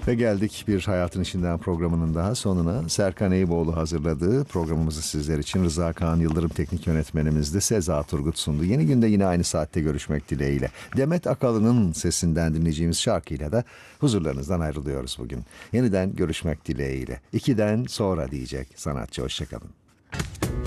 Ve geldik bir Hayatın İçinden programının daha sonuna. Serkan Eyüboğlu hazırladığı programımızı sizler için Rıza Kaan Yıldırım teknik yönetmenimizdi. Seza Turgut sundu. Yeni günde yine aynı saatte görüşmek dileğiyle. Demet Akalın'ın sesinden dinleyeceğimiz şarkıyla da huzurlarınızdan ayrılıyoruz bugün. Yeniden görüşmek dileğiyle. 2'den sonra diyecek sanatçı. Hoşçakalın.